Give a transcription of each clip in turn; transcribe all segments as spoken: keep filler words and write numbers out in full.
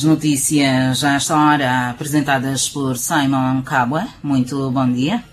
Notícias já esta hora apresentadas por Simon Kabwe. Muito bom dia.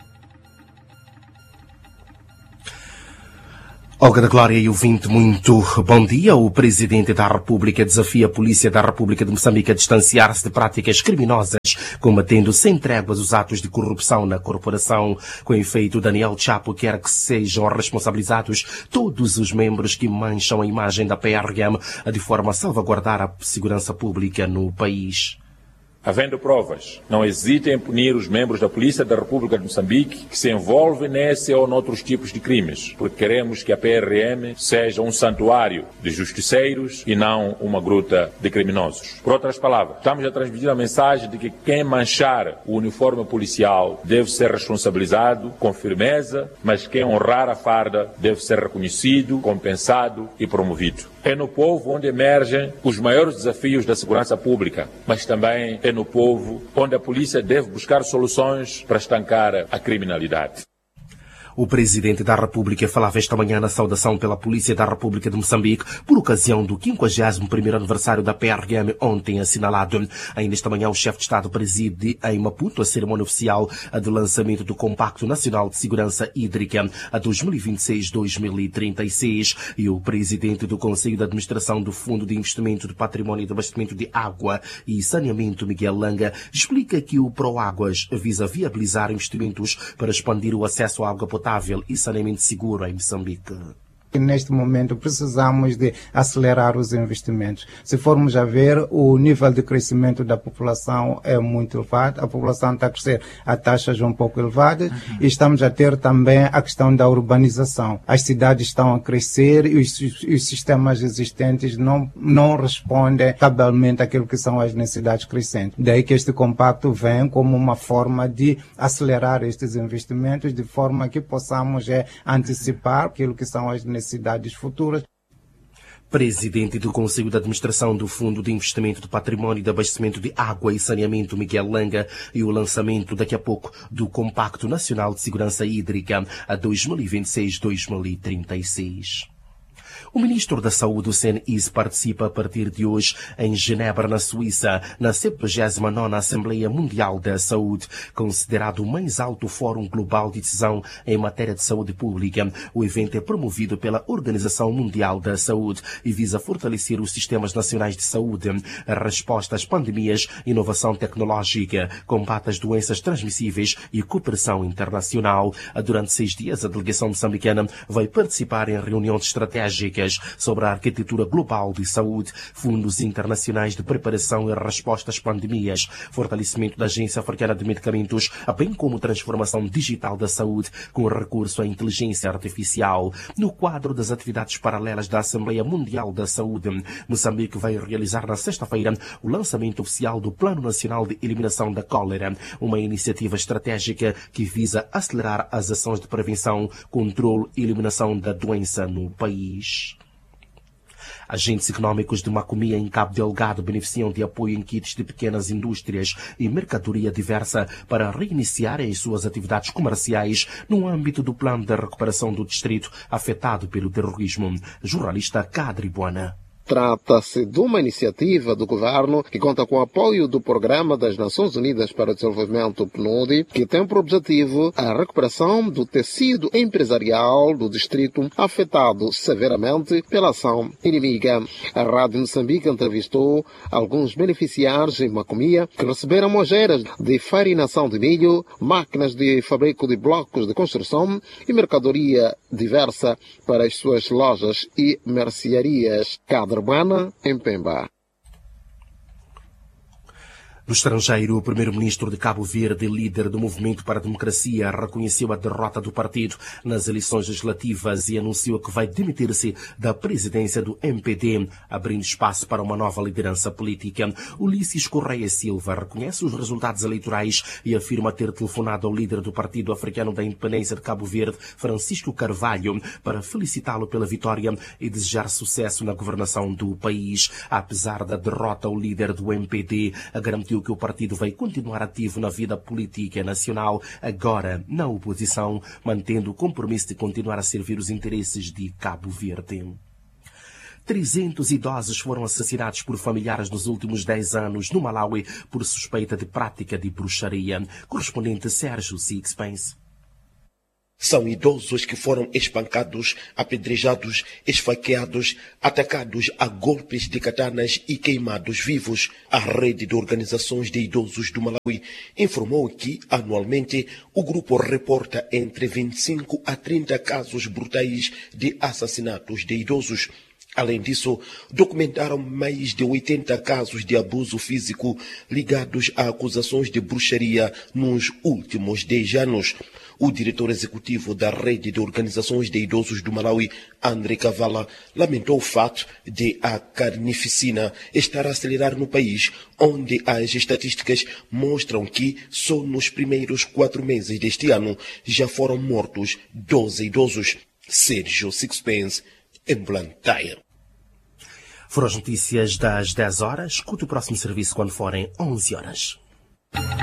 Olga da Glória e ouvinte, muito bom dia. O Presidente da República desafia a Polícia da República de Moçambique a distanciar-se de práticas criminosas, combatendo sem tréguas os atos de corrupção na corporação. Com efeito, Daniel Chapo quer que sejam responsabilizados todos os membros que mancham a imagem da P R M, de forma a salvaguardar a segurança pública no país. Havendo provas, não hesitem em punir os membros da Polícia da República de Moçambique que se envolvem nesse ou noutros tipos de crimes, porque queremos que a P R M seja um santuário de justiceiros e não uma gruta de criminosos. Por outras palavras, estamos a transmitir a mensagem de que quem manchar o uniforme policial deve ser responsabilizado com firmeza, mas quem honrar a farda deve ser reconhecido, compensado e promovido. É no povo onde emergem os maiores desafios da segurança pública, mas também é no povo onde a polícia deve buscar soluções para estancar a criminalidade. O Presidente da República falava esta manhã na saudação pela Polícia da República de Moçambique por ocasião do quinquagésimo primeiro aniversário da P R M, ontem assinalado. Ainda esta manhã o chefe de Estado preside em Maputo a cerimônia oficial do lançamento do Compacto Nacional de Segurança Hídrica a dois mil e vinte e seis a dois mil e trinta e seis. E o Presidente do Conselho de Administração do Fundo de Investimento do Património e de Abastecimento de Água e Saneamento, Miguel Langa, explica que o Proáguas visa viabilizar investimentos para expandir o acesso à água potável e saneamento seguro em Moçambique. Neste momento precisamos de acelerar os investimentos. Se formos a ver, o nível de crescimento da população é muito elevado, a população está a crescer a taxas um pouco elevadas, uhum. E estamos a ter também a questão da urbanização. As cidades estão a crescer e os, os sistemas existentes não, não respondem cabalmente àquilo que são as necessidades crescentes. Daí que este compacto vem como uma forma de acelerar estes investimentos de forma que possamos é, antecipar aquilo que são as necessidades cidades futuras. Presidente do Conselho de Administração do Fundo de Investimento do Património e de Abastecimento de Água e Saneamento, Miguel Langa, e o lançamento daqui a pouco do Compacto Nacional de Segurança Hídrica a dois mil e vinte e seis a dois mil e trinta e seis. O Ministro da Saúde, o C N I S, participa a partir de hoje em Genebra, na Suíça, na septuagésima nona Assembleia Mundial da Saúde, considerado o mais alto fórum global de decisão em matéria de saúde pública. O evento é promovido pela Organização Mundial da Saúde e visa fortalecer os sistemas nacionais de saúde, a resposta às pandemias, inovação tecnológica, combate às doenças transmissíveis e cooperação internacional. Durante seis dias, a delegação moçambicana vai participar em reuniões estratégicas sobre a arquitetura global de saúde, fundos internacionais de preparação e resposta às pandemias, fortalecimento da Agência Africana de Medicamentos, bem como transformação digital da saúde com recurso à inteligência artificial. No quadro das atividades paralelas da Assembleia Mundial da Saúde, Moçambique vai realizar na sexta-feira o lançamento oficial do Plano Nacional de Eliminação da Cólera, uma iniciativa estratégica que visa acelerar as ações de prevenção, controle e eliminação da doença no país. Agentes económicos de Macomia em Cabo Delgado beneficiam de apoio em kits de pequenas indústrias e mercadoria diversa para reiniciarem as suas atividades comerciais no âmbito do plano de recuperação do distrito afetado pelo terrorismo. Jornalista Kadri Buana. Trata-se de uma iniciativa do governo que conta com o apoio do Programa das Nações Unidas para o Desenvolvimento, P N U D, que tem por objetivo a recuperação do tecido empresarial do distrito afetado severamente pela ação inimiga. A Rádio Moçambique entrevistou alguns beneficiários em Macomia que receberam mojeiras de farinação de milho, máquinas de fabrico de blocos de construção e mercadoria diversa para as suas lojas e mercearias. Cada Urbana, em Pemba. No estrangeiro, o primeiro-ministro de Cabo Verde, líder do Movimento para a Democracia, reconheceu a derrota do partido nas eleições legislativas e anunciou que vai demitir-se da presidência do M P D, abrindo espaço para uma nova liderança política. Ulisses Correia Silva reconhece os resultados eleitorais e afirma ter telefonado ao líder do Partido Africano da Independência de Cabo Verde, Francisco Carvalho, para felicitá-lo pela vitória e desejar sucesso na governação do país. Apesar da derrota, o líder do M P D garantiu que o partido vai continuar ativo na vida política nacional, agora na oposição, mantendo o compromisso de continuar a servir os interesses de Cabo Verde. trezentos idosos foram assassinados por familiares nos últimos dez anos no Malawi por suspeita de prática de bruxaria. Correspondente Sérgio Sixpence. São idosos que foram espancados, apedrejados, esfaqueados, atacados a golpes de katanas e queimados vivos. A rede de organizações de idosos do Malawi informou que, anualmente, o grupo reporta entre vinte e cinco a trinta casos brutais de assassinatos de idosos. Além disso, documentaram mais de oitenta casos de abuso físico ligados a acusações de bruxaria nos últimos dez anos. O diretor executivo da Rede de Organizações de Idosos do Malawi, André Kavala, lamentou o fato de a carnificina estar a acelerar no país, onde as estatísticas mostram que só nos primeiros quatro meses deste ano já foram mortos doze idosos. Sérgio Sixpence, em Blantyre. Foram as notícias das dez horas. Escute o próximo serviço quando forem onze horas.